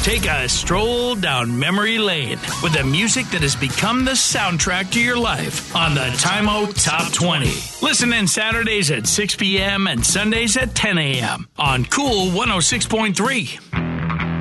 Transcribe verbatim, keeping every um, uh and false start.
Take a stroll down memory lane with the music that has become the soundtrack to your life on the Time Out Top twenty. Listen in Saturdays at six p.m. and Sundays at ten a.m. on Cool one oh six point three.